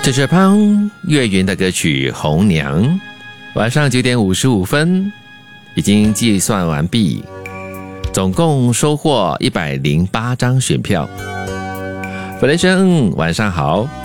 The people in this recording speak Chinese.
这是潘越云的歌曲《红娘》。晚上9点55分，已经计算完毕，总共收获108张选票。弗雷生，晚上好。